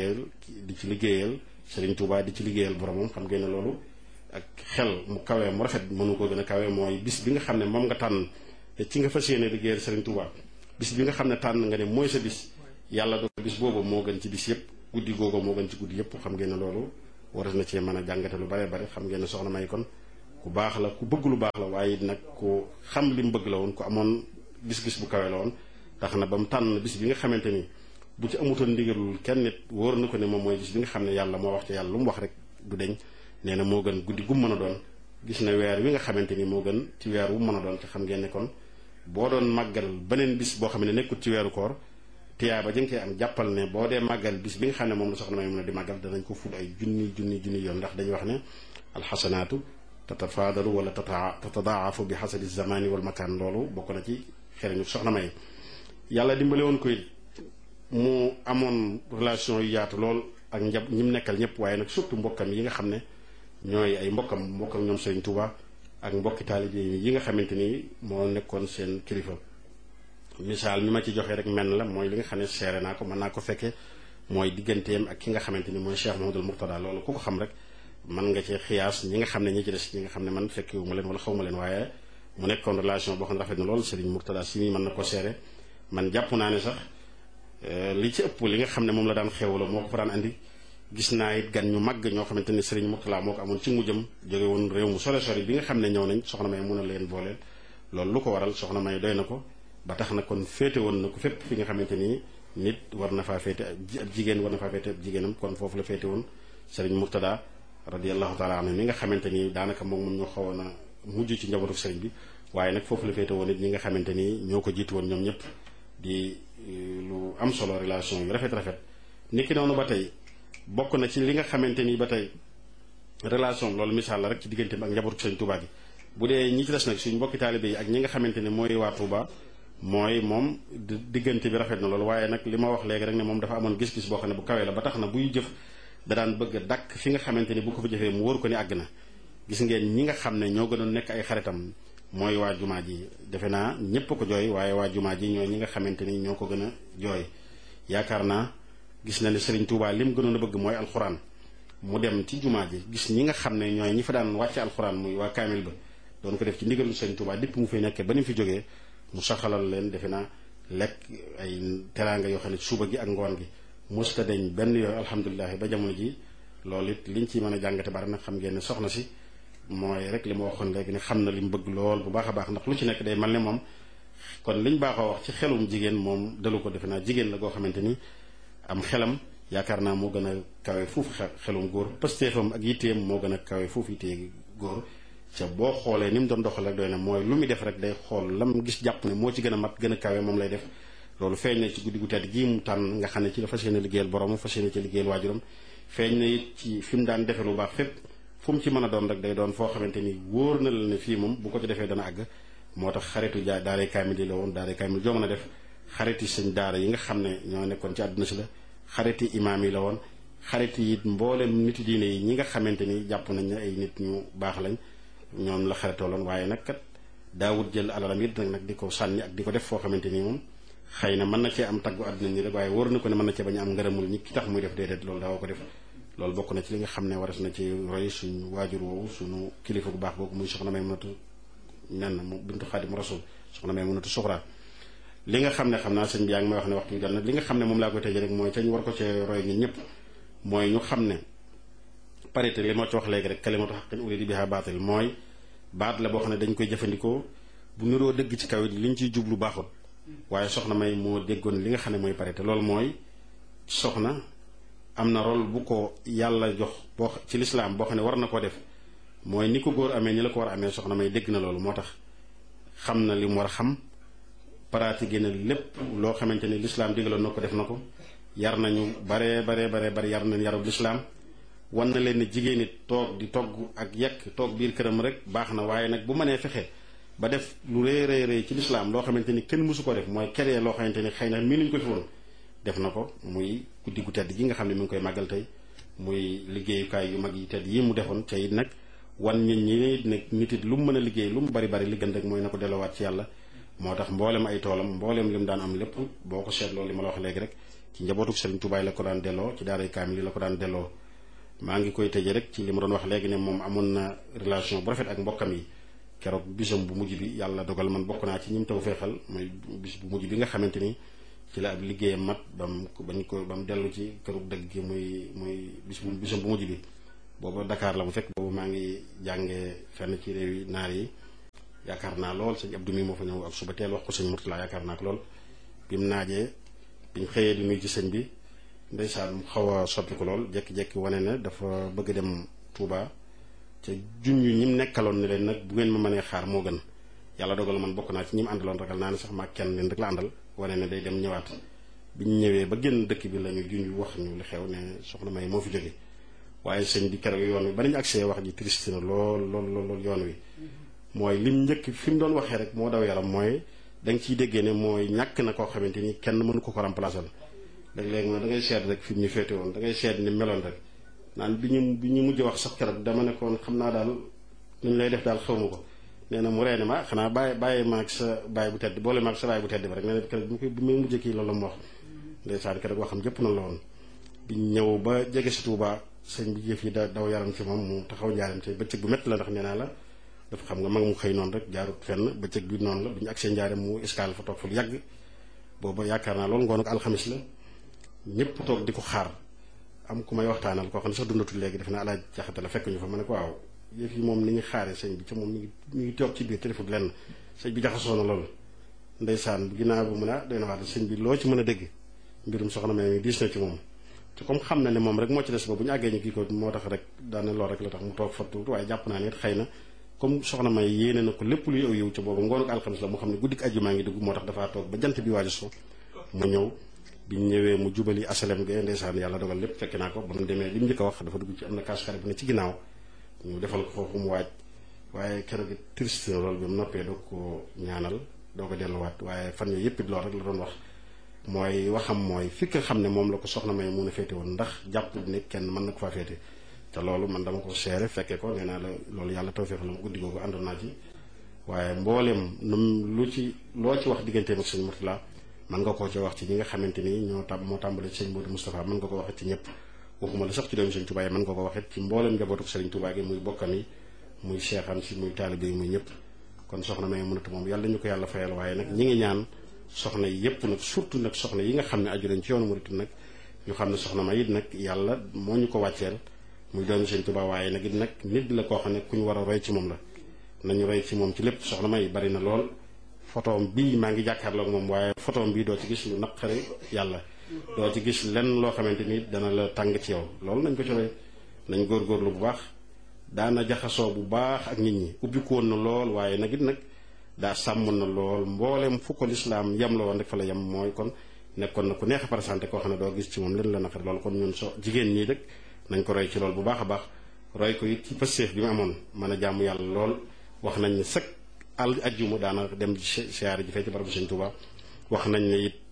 ci liggéeyal Serigne Touba di ci liggéeyal boromam xam ngeen ne loolu ak xel mu kawee mu rafet mënu ko gën a kawee mooy bis bi nga xam ne moom nga tànn te ci nga fas yéene liggéeyal Serigne Touba bis bi nga xam ne tànn nga ne mooy sa bis yàlla do bis boobu moo gën ci bis yépp guddi googu moo gën ci guddi yëpp xam ngeen ne loolu waras na cee mën a jàngate lu bare bare xam ngeen ne soxna May kon ku baax la ku bëgg lu baax la waaye nag ku xam li mu bëgg la woon ku amoon gis-gis bu kawe la woon tax na ba mu tànn bis bi nga xamante ni bu ci amutoon ndigalul kenn nit wóor na ko ne moom mooy bis bi nga xam ne yàlla moo wax ci yàlla lu mu wax rek du deñ nee na moo gën guddi gu mën a doon gis na weer wi nga xamante ni moo gën ci weer wu mën a doon te xam ngeen ne kon boo doon màggal beneen bis boo xam ne nekkul ci weeru koor tiyaaba ji nga koy am jàppal ne boo dee màggal bis bi nga xam ne moom la soxna May mën a di màggal danañ ko ful ay junni yoon ndax dañuy wax ne alxasanaatu tatafaadalu wala tatadaafu bi xasabi zamani wal makaan loolu bokk na ci xereñu soxna May yàlla dimbale woon koy mu amoon relation yu yaatu lool ak ñi mu nekkal ñëpp waaye nag surtout mbokkam yi nga xam ne ñooy ay mbokkam ñoom Serigne Touba ak mbokki taalibe yi nga xamante ni moo nekkoon seen kilifa misaal mi ma ci joxe rek menn la mooy li nga xam ne seere naa ko mën naa ko fekke mooy digganteem ak ki nga xamante ni mooy Cheikh Mouhamadoul Mourtada loolu ku ko xam rek mën nga ci xiyaas ñi nga xam ne ñi ci des ñi nga xam ne man fekkewu ma leen wala xaw ma leen waaye mu nekkoon relation boo xam ne rafet na lool Serigne Mourtada si mii mën na ko seere man jàpp naa ne sax li ci ëpp li nga xam ne moom la daan xewlo moo ko fa daan andi gis naa it gan ñu màgg ñoo xamante ni Serigne Mourtada moo ko amoon ci mujjam jóge woon réew mu sore sori bi nga xam ne ñëw nañ soxna May mun a leen booleel loolu lu ko waral soxna May doy na ko ba tax na kon féete woon na ko fépp fi nga xamante ni nit war na faa féete ab jigéen war na faa féete ab jigéenam kon foofu la féete woon Serigne Mourtada radiyallahu taala anhu mi nga xamante ni daanaka moom ñoo xawoon a mujj ci njabootu Serigne bi waaye nag foofu la féete woon it ñi nga xamante ni ñoo ko jiitu woon ñoom ñëpp di lu am solo relation yu rafet niki noonu ba tey bokk na ci li nga xamante ni ba tey relation loolu misaal la rek ci diggante bi ak njabootu Serigne Touba gi bu dee ñi ci des nag suñ mbokki taalibe yi ak ñi nga xamante ne mooy waa Touba mooy moom diggante bi rafet na loolu waaye nag li ma wax léegi rek ne moom dafa amoon gis-gis boo xam ne bu kawee la ba tax na buy jëf da daan bëgg a dàkk fi nga xamante ni bu ko fa jëfee mu wóor ko ni àgg na gis ngeen ñi nga xam ne ñoo gënoon nekk ay xaritam mooy waa jumaa ji defe naa ñépp ko jooy waaye waa jumaa ji ñooy ñi nga xamante ni ñoo ko gën a jooy yaakaar naa gis na ne Serigne Touba lim gënoon a bëgg mooy alxuraan mu dem ci jumaa ji gis ñi nga xam ne ñooy ñi fa daan wàcce alxuraan muy waa kaamil ba doon ko def ci ndigalu Serigne Touba dépp mu fay nekkee ba ni mu fi jógee mu saxalal leen defe naa lekk ay teraanga yoo xam ne suba gi ak ngoon gi musta deñ benn yooyu alhamdulilah ba jamono ji loolu it liñ ci mën a jàngate bari nag xam ngeen ne soxna si mooy rek li ma waxoon léegi ne xam na li mu bëgg lool bu baax a baax ndax lu ci nekk day mel ne moom kon liñ baaxoo wax ci xelum jigéen moom dalu ko defe naa jigéen la goo xamante ni am xelam yaakaar naa moo gën a kawe foofu xelum góor pëstéefam ak yitteem moo gën a kawe foofu yittee góor ca boo xoolee ni mu doon doxal rek doy na mooy lu muy def rek day xool lam gis jàpp ne moo ci gën a mat gën a kawe moom lay def loolu feeñ na ci guddi gu tedd gii mu tànn nga xam ne ci la fas yéene liggéeyal borom fas yéene ci liggéeyal waajuram feeñ na it ci fi mu daan defe lu baax fépp fu mu ci mën a doon rek day doon foo xamante ni wóor na la ne fii moom bu ko ci defee dana àgg moo tax xaritu daaray kaamil yi la woon daaray kaamil joo mën a def xariti sëñ daara yi nga xam ne ñoo nekkoon ci àdduna si la xariti imaam yi la woon xariti it mboolem niti diine yi ñi nga xamante ni jàpp nañ ne ay nit ñu baax lañ ñoom la xaritooloon waaye nag kat daawut jël alalam it nag di ko sànni ak di ko def foo xamante ni moom xëy na mën na cee am taggu àdduna ni rek waaye wóor na ko ne mën na cee bañ a am ngërëmul ñi ki tax muy def déedéet loolu daawoo ko def loolu bokk na ci li nga xam ne waras na ci roy suñu waajur woowu suñu kilifa bu baax boobu muy soxna Maymunatu nen mu bintu Xaadim Rasul soxna Maymunatu Suxra li nga xam ne xam naa sëñ bi yaa ngi may wax ne waxtu bi dal nag li nga xam ne moom laa koy tëjee rek mooy ca ñu war ko cee roy ñun ñëpp mooy ñu xam ne parité li moo ci wax léegi rek kalimatu haqqin urida biha baatil mooy baat la boo xam ne dañ koy jëfandikoo bu niroo dëgg ci kaw it liñ ciy jublu baaxul waaye soxna May moo déggoon li nga xam ne mooy parité loolu mooy soxna am na rôle bu ko yàlla jox boo ci lislaam boo xam ne war na koo def mooy ni ko góor amee ni la ko war a amee soxna May dégg na loolu moo tax xam na li mu war a xam pratiqué na lépp loo xamante ni lislaam digaloon na ko def na ko yar nañu bare yar nañ yarub lislaam wan na leen ne jigéen it toog di togg ak yekk toog biir këram rek baax na waaye nag bu mënee fexe ba def lu rëy ci lislaam loo xamante ni kenn mësu ko def mooy keree loo xamante ni xëy na mii nuñ ko fi woon def na ko muy guddi gu tedd gi nga xam ne mi ngi koy màggal tey muy liggéeyukaay yu mag yi tedd yi mu defoon te it nag wan ñi nag nit it lu mu mën a liggéey lu mu bari li gën rek mooy na ko delloowaat ci yàlla moo tax mboolem ay toolam mboolem li mu daan am lépp boo ko seetloo li ma la wax léegi rek ci njabootuk Serigne Touba la ko daan delloo ci daaray kaamil yi la ko daan delloo maa ngi koy tëjee rek ci li ma doon wax léegi ne moom amoon na relation bu rafet ak mbokkam yi keroog bisam bu mujj bi yàlla dogal man bokk naa ci ñim taw feexal mooy bis bu mujj bi nga xamante ni ci la ab liggéeyam mat ba mu dellu ci kërug dëgg gi muy bisam bu mujj bi. booba Dakar la bu fekk boobu maa ngi jàngee fenn ci réew yi naar yi yaakaar naa lool sëñ Abdou mi moo fa ñëw ak suba teel wax ko sëñ Murtala yaakaar naa ko lool bi mu naajee biñ xëyee di nuyu ci sëñ bi ndeysaan mu xaw a soppi ko lool jekki-jekki wane ne dafa bëgg dem Touba ca junj ñi mu nekkaloon ne leen nag bu ngeen ma mënee xaar moo gën yàlla dogal man bokk naa ci ñi mu àndaloon ragal naa ne sax maa kenn leen rek la àndal wane ne day dem ñëwaat biñ ñëwee ba génn dëkk bi la ñu junj wax ñu li xew ne soxna May moo fi jóge waaye sëñ bi keroog yoon wi ba nañu agsee wax ji triste na lool yoon wi mooy lim njëkk fi mu doon waxee rek moo daw yaram mooy da nga ciy déggee ne mooy ñàkk na koo xamante ni kenn mënu ko remplacer léeg-léeg da ngay seet rek fi mu ñu féete woon da ngay seet ni meloon rek naan bi ñu mujj wax sax keroog dama ne koon xam naa daal nuñ lay def daal xaw ma ko nee na mu reene ma xanaa bàyyi maag sa bàyyi bu tedd boole maag sa bàyyi bu tedd bi rek nee na keroog bi may mujjee kii loolu la mu wax ndeysaan keroog waxam jëpp na la woon biñ ñëw ba jege si Touba sëñ bi jëf yi daw yaram ci moom mu taxaw njaaram te bëccëg bu métti la ndax nee naa la dafa xam nga mag mu xëy noonu rek jaarut fenn bëccëg bi noonu la bi ñu agsee njaaram mu escale fa toog fa lu yàgg booba yaakaar naa loolu ngoon ak alxamis la ñëpp toog di ko xaar am ku may waxtaanal koo xam ne sax dundatul léegi def na alaaj jaxate la fekk ñu fa ma ne ko waaw yëf yi moom ni ñu xaaree sëñ bi ca moom mi ngi toog ci biir téléphone lenn sëñ bi jaxasoo na loolu ndeysaan ginnaaw bu mu ne doy na wax sëñ bi loo ci mën a dégg mbirum soxna May mi diis na ci moom te comme xam na ne moom rek moo ci des ba bu ñu àggee ñu kii ko moo tax rek daane lool rek la tax mu toog fa tuuti waaye jàpp naa ne it xëy na comme soxna May yéene na ko lépp luy aw yiw ca boobu ngoonu ko alxamis la mu xam ne guddik àjjuma ngi dugg moo tax dafaa toog ba jant bi waaju so mu ñëw biñ ñëwee mu jubali asalem ga ndeysaan yàlla dogal lépp fekk naa ko ba mu demee li mu njëkk a wax dafa dugg ci am na kaas xare bu ne ci ginnaaw ñu defal ko foofu mu waaj waaye keroog it triste na lool bi mu noppee doo ko ñaanal doo ko delluwaat waaye fan yooyu yëpp it lool rek la doon wax mooy waxam mooy fi nga xam ne moom la ko soxna May mun a féete woon ndax jàpp ne kenn mën na ko faa féete te loolu man dama ko seere fekkee ko nee naa la loolu yàlla tawfeex la guddi googu àndoon naa ci waaye mbooleem loo ci wax digganteem ak sëñ Murtala mën nga koo ci wax ci ñi nga xamante ni moo tàmbale ci sëñ Modou Moustapha mën nga ko waxee ci ñëpp waxuma la sax ci doomu sëñ Touba yi mën nga ko waxee ci mbooleem njabootu sëriñ Touba gi muy bokkam yi muy seexam si muy taalibe yi muy ñëpp kon soxna May mënatu moom yàlla ñu ko yàlla fayal waaye nag ñi ngi ñaan soxna yi yëpp nag surtout nag soxna yi nga xam ne aju nañ ci yoonu murit nag ñu xam ne soxna May it nag yàlla moo ñu ko wàcceel muy doomu sëñ Touba waaye nag it nag nit la koo xam ne ku ñu war a roy ci moom la nañu roy ci moom ci lépp soxna May bari na lool photoom bii maa ngi jàkkaarloog moom waaye photoom bii doo ci gis lu naqari yàlla doo ci gis lenn loo xamante ni dana la tàng ci yow loolu nañ ko ci roy nañ góorgóorlu bu baax daana jaxasoo bu baax ak nit ñi ubbiku woon na lool waaye nag it nag daa sàmm na lool mboolem fu ko lislaam yem la woon rek fa la yem mooy kon nekkoon na ku neex a présenté koo xam ne doo gis ci moom leen la naqari loolu kon ñun jigéen ñii rek nañ ko roy ci lool bu baax a baax roy ko it ci pësteef bi mu amoon mën a jaamu yàlla lool wax nañ ne sëkk ajjuma daana dem siyaare ji fee ci barabu sëñ Touba wax nañ ne it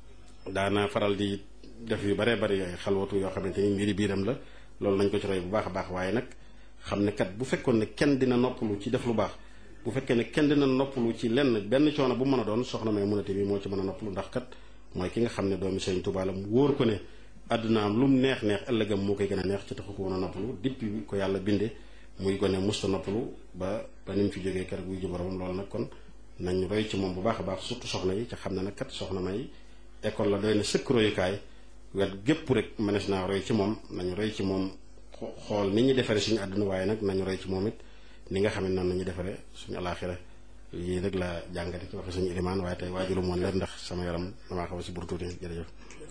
daana faral di def yu baree bari yooyu xalwatu yoo xamante ni mbiri biiram la loolu nañ ko ci roy bu baax a baax waaye nag xam ne kat bu fekkoon ne kenn dina noppalu ci def lu baax bu fekkee ne kenn dina noppalu ci lenn benn coono bu mën a doon soxna May munate bi moo ci mën a noppalu ndax kat mooy ki nga xam ne doomi sëñ Touba la mu wóor ko ne àddunaam lu mu neex ëllëgam moo koy gën a neex ci taxu ko woon a noppalu depuis bi ko yàlla binde muy gone musta noppalu ba ni mu fi jógee keroog buy ji boromam loolu nag kon nañ roy ci moom bu baax a baax surtout soxna yi ca xam ne nag kat soxna May école la doy na sëkk royukaay wet gépp rek mënees naa roy ci moom nañu roy ci moom xool ni ñu defaree suñu àdduna waaye nag nañu roy ci moom it ni nga xam ne noonu nañu defaree suñu alaaxira lii rek la jàngate ci waxe suñu ilimaan waaye tey waajulu moon leen ndax sama yaram damaa xaw a si buru tuuti jërëjëf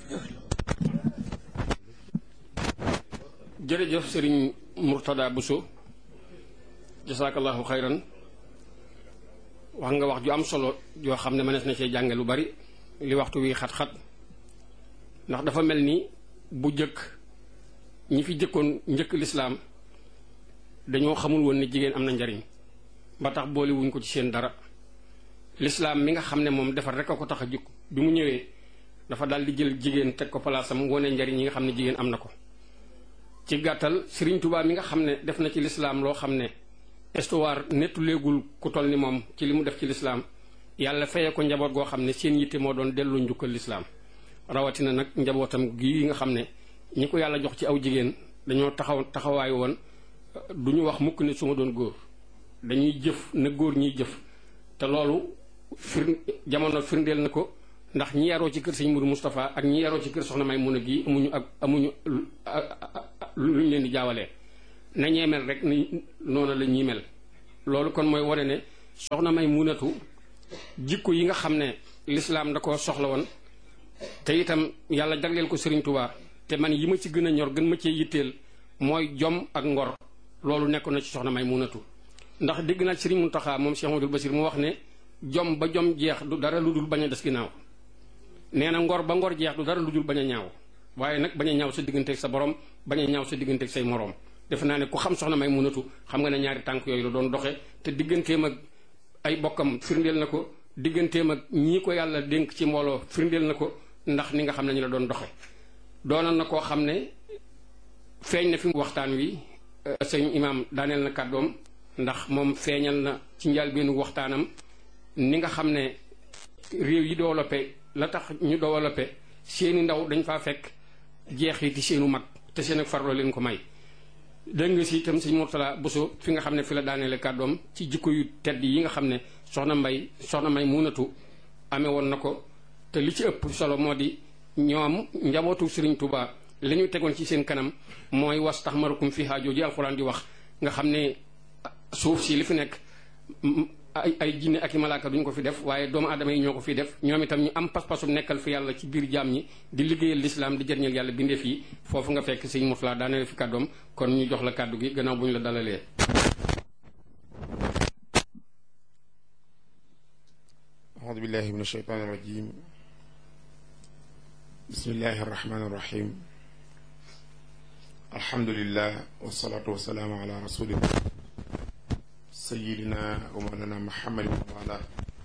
jërëjëf sëriñ Murtada Bousso jasaakallahu xayran wax nga wax ju am solo joo xam ne mënees na cee jànge lu bari li waxtu wi xat-xat ndax dafa mel ni bu jëkk ñi fi jëkkoon njëkk lislaam dañoo xamul woon ne jigéen am na njariñ ba tax boole wuñ ko ci seen dara lislaam mi nga xam ne moom defar rek a ko tax a jukk bi mu ñëwee dafa daal di jël jigéen teg ko palaasam wone njariñ yi nga xam ne jigéen am na ko ci gàttal Sëriñ Tuubaa mi nga xam ne def na ci lislaam loo xam ne histoire nettu léegul ku toll ni moom ci li mu def ci lislaam yàlla fayee ko njaboot goo xam ne seen yitte moo doon delloo njukkal lislaam rawatina nag njabootam gi nga xam ne ñi ko yàlla jox ci aw jigéen dañoo taxawaay woon du ñu wax mukk ne su ma doon góor dañuy jëf na góor ñiy jëf te loolu jamono firndeel na ko ndax ñi yaroo ci kër sëñ Mourou Moustapha ak ñi yaroo ci kër soxna Maymuna gi amuñu luñ leen di jaawalee na ñee mel rek ni noonu la ñuy mel. loolu kon mooy wane ne soxna Maymunatu jikko yi nga xam ne lislaam da koo soxla woon te itam yàlla jagleel ko Serigne Touba te man yi ma ci gën a ñor gën ma cee yitteel mooy jom ak ngor loolu nekkoon na ci soxna Maymunatu. ndax dégg naa Serigne Mountakha moom Cheikh Amadou Bassir mu wax ne jom ba jom jeex du dara lu dul bañ a des ginnaaw nee na ngor ba ngor jeex du dara lu dul bañ a ñaaw waaye nag bañ a ñaaw sa digganteeg sa borom bañ a ñaaw sa digganteeg say moroom. defe naa ne ku xam soxna Maymunatu xam nga ne ñaari tànk yooyu la doon doxe te digganteem ak ay bokkam firndeel na ko digganteem ak ñii ko yàlla dénk ci mbooloo firndeel na ko ndax ni nga xam ne ñu la doon doxe doonoon na koo xam ne feeñ na fi waxtaan wi sëñ imaam daaneel na kàddoom ndax moom feeñal na ci njëlbéenu waxtaanam ni nga xam ne réew yi développé la tax ñu développé seeni ndaw dañ faa fekk jeexiti seenu mag te seen ak farlo leen ko may. dégg nga si itam sëñ Mourtala Bousso fi nga xam ne fi la daaneele kàddoom ci jikko yu tedd yi nga xam ne soxna Maymunatu amee woon na ko te li ci ëpp solo moo di ñoom njabootu Serigne Touba li ñu tegoon ci seen kanam mooy wastaxmarukum fiha jooju alxuraan di wax nga xam ne suuf si li fi nekk ay jinne ak i malaaka duñ ko fi def waaye doomu aadama yi ñoo ko fi def ñoom itam ñu am pas-pasu nekkal fi yàlla ci biir jaam ñi di liggéeyal lislaam di jëriñal yàlla bindeef yi foofu nga fekk sëñ Mourtala daaneel fi kàddoom kon ñu jox la kàddu gi gannaaw bu ñu la dalalee. aoudu billahi min ashaytaani rajim bismillahi arrahmani irrahim alhamdulillah wasalaatu wasalaamu ala rasulillah sayidina wa mawlana muhammadin wa ala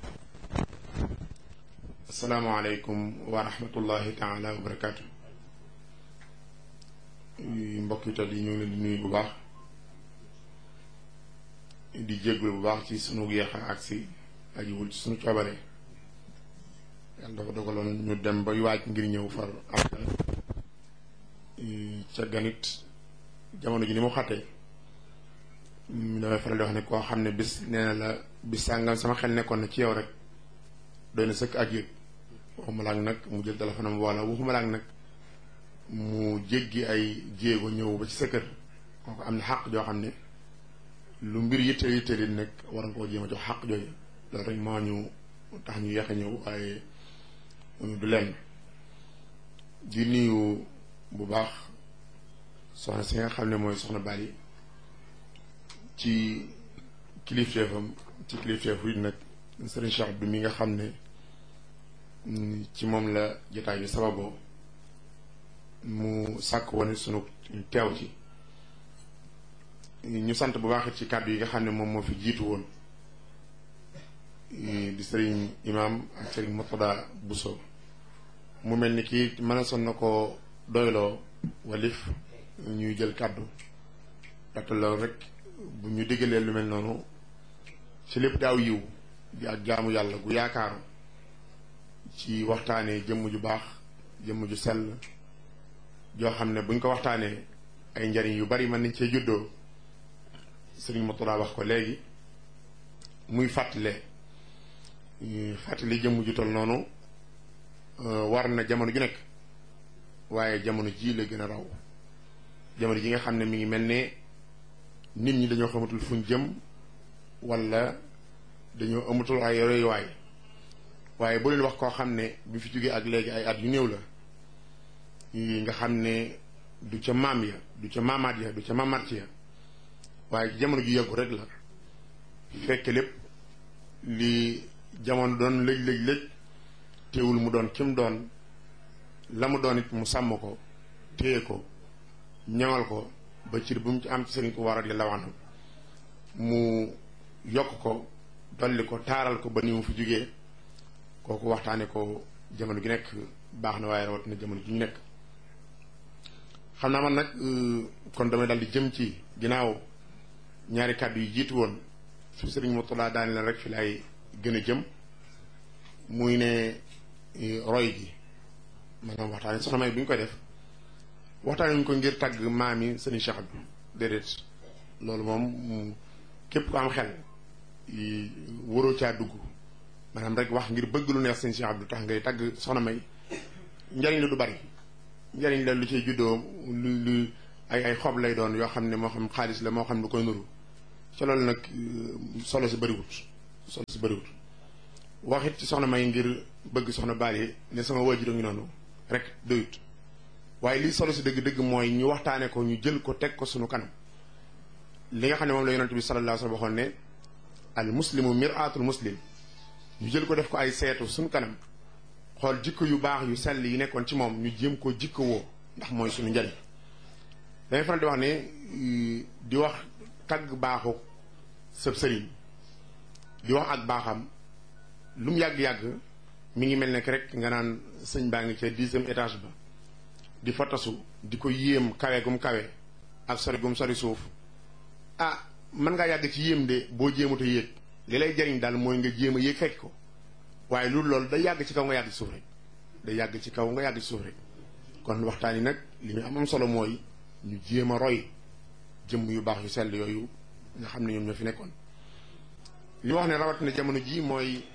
assalaamu aleykum wa rahmatullahi taala wa barakaatu. mbokk yi tedd yi ñu ngi leen di nuyu bu baax di jéggul bu baax ci sunu yeexa agsi ajiwul ci sunu coobare yàlla dafa dogaloon ñu dem ba waaj ngir ñëw far am ca ganit jamono ji ni mu xattee damay faral di wax ne koo xam ne bis nee na la bis sàngam sama xel nekkoon na ci yow rek doy na sëkk ak yëg waxuma laak nag mu jël téléphone am wala waxuma laak nag mu jéggi ay jéego ñëw ba ci sa kër kooku am na xàq joo xam ne lu mbir yitteel nag war nga koo jéem a jox xàq jooju loolu rek moo ñu tax ñu yeex a ñëw waaye du lenn di nuyu bu baax soxna si nga xam ne mooy soxna Bali ci kilifteefam ci kilifteefu it nag Serigne Cheikh Abdou mi nga xam ne ci moom la jotaay bi sababoo mu sàkk woon sunu teew ci ñu sant bu baax ci kàddu yi nga xam ne moom moo fi jiitu woon di Serigne Imam ak Serigne Mourtada Bousso mu mel ni kii mën a son na ko doyloo walif ñuy jël kàddu ndaxte loolu rek bu ñu diggalee lu mel noonu ci lépp daaw yiw di ak jaamu yàlla gu yaakaaru ci waxtaanee jëmm ju baax jëmm ju sell joo xam ne buñ ko waxtaanee ay njariñ yu bari mën nañ cee juddoo Serigne Mourtada wax ko léegi muy fàttali jëmm ju tol noonu war na jamono ju nekk waaye jamono ji la gën a raw jamono ji nga xam ne mi ngi mel ne nit ñi dañoo xamatul fuñ jëm wala dañoo amatul ay royuwaay waaye bu leen wax koo xam ne bi fi jógee ak léegi ay at yu néew la nga xam ne du ca maam ya du ca maamaat ya du ca maamaat ya waaye jamono ju yàggu rek la fekk lépp li jamono doon lëj teewul mu doon kim doon la mu doon it mu sàmm ko téye ko ñaŋal ko ba cir bu mu ci am ci Sëriñ Tuubaa radiyallaahu anhu mu yokk ko dolli ko taaral ko ba ni mu fi jógee kooku waxtaane ko jamono gi nekk baax na waaye rawat na jamono ji ñu nekk xam naa man nag kon damay dal di jëm ci ginnaaw ñaari kàddu yi jiitu woon su Sëriñ Mourtada daani leen rek fi laay gën a jëm muy ne roy gi maanaam waxtaane soxna May bu ñu koy def waxtaane ñu ko ngir tàgg maam yi Sëriñ Cheikh bi déedéet loolu moom képp ku am xel waroo caa dugg maanaam rek wax ngir bëgg lu neex sëñ Cheikh Abdou tax ngay tagg soxna May njariñ la du bari njariñ la lu ciy juddoo lu ay xob lay doon yoo xam ne moo xam xaalis la moo xam lu koy nuru ci loolu nag solo si bëriwut waxit ci soxna May ngir bëgg soxna Bally ne sama waajur ngi noonu rek doyut waaye lii solo si dëgg-dëgg mooy ñu waxtaane ko ñu jël ko teg ko sunu kanam li nga xam ne moom la yonent bi sallallahu alayhi wa sallam waxoon ne al muslimu mir'atul muslim ñu jël ko def ko ay seetu sunu kanam xool jikko yu baax yu sell yi nekkoon ci moom ñu jéem ko jikko woo ndax mooy suñu njariñ dañuy faral di wax ne di wax tagg baaxu sëb sëriñ di wax ak baaxam lu mu yàgg-yàgg mi ngi mel ne rek nga naan sëñ baa ngi ca 10e étage ba di fa tasu di ko yéem kawe gum kawe ak sori gum sori suuf mën ngaa yàgg ci yéem de boo jéemut a yéeg li lay jariñ daal mooy nga jéem a yéeg fekk ko waaye loolu day yàgg ci kaw nga yàgg ci suuf rek day yàgg ci kaw nga yàgg ci suuf rek kon waxtaan yi nag li ñu am solo mooy ñu jéem a roy jëmm yu baax yu sell yooyu nga xam ne ñoom ñoo fi nekkoon li wax ne rawatina jamono ji mooy